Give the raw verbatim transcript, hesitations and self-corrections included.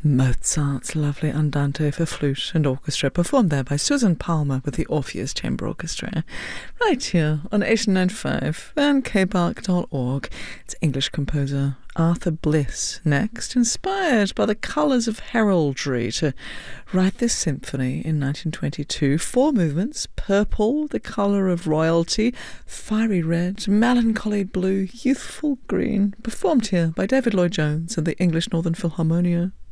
Mozart's lovely Andante for flute and orchestra, performed there by Susan Palmer with the Orpheus Chamber Orchestra, right here on eighty nine point five and k bark dot org. It's English composer Arthur Bliss next, inspired by the colours of heraldry to write this symphony in nineteen twenty-two. Four movements: purple, the colour of royalty; fiery red; melancholy blue; youthful green. Performed here by David Lloyd-Jones and the English Northern Philharmonia.